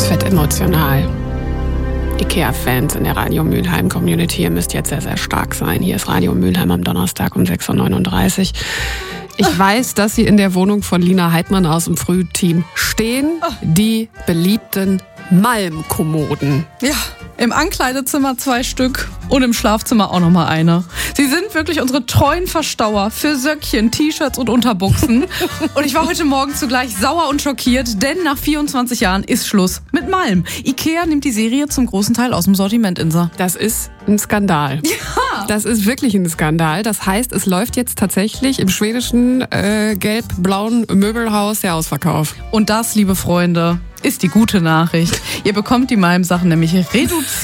wird emotional. IKEA-Fans in der Radio Mülheim-Community, ihr müsst jetzt sehr, sehr stark sein. Hier ist Radio Mülheim am Donnerstag um 6.39 Uhr. Ich weiß, dass Sie in der Wohnung von Lina Heidmann aus dem Frühteam stehen. Die beliebten Malmkommoden. Ja, im Ankleidezimmer 2 Stück und im Schlafzimmer auch nochmal eine. Sie sind wirklich unsere treuen Verstauer für Söckchen, T-Shirts und Unterbuchsen. Und ich war heute Morgen zugleich sauer und schockiert, denn nach 24 Jahren ist Schluss mit Malm. IKEA nimmt die Serie zum großen Teil aus dem Sortiment, Insa. Das ist ein Skandal. Ja. Das ist wirklich ein Skandal. Das heißt, es läuft jetzt tatsächlich im schwedischen gelb-blauen Möbelhaus der Ausverkauf. Und das, liebe Freunde, ist die gute Nachricht. Ihr bekommt die Malm-Sachen nämlich reduziert.